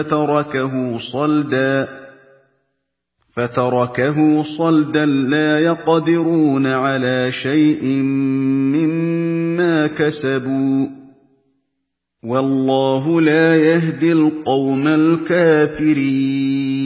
فتركه صلدا لا يقدرون على شيء مما كسبوا والله لا يهدي القوم الكافرين